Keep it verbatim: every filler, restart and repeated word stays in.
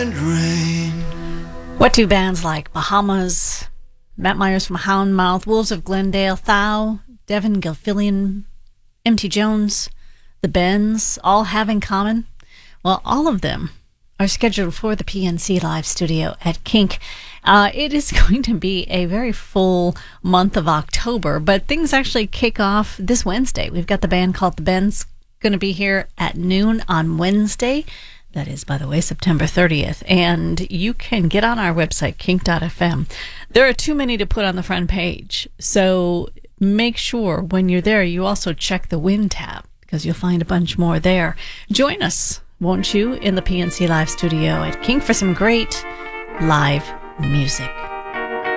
and rain. What do bands like Bahamas, Matt Myers from Houndmouth, Wolves of Glendale, Thou, Devin Gilfillian, M T Jones, The Bends all have in common? Well, all of them are scheduled for the P N C Live studio at Kink. Uh, it is going to be a very full month of October, but things actually kick off this Wednesday. We've got the band called The Bends going to be here at noon on Wednesday. That is, by the way, September thirtieth. And you can get on our website, kink dot f m. There are too many to put on the front page. So make sure when you're there, you also check the Win tab, because you'll find a bunch more there. Join us, won't you, in the P N C Live studio at Kink for some great live music.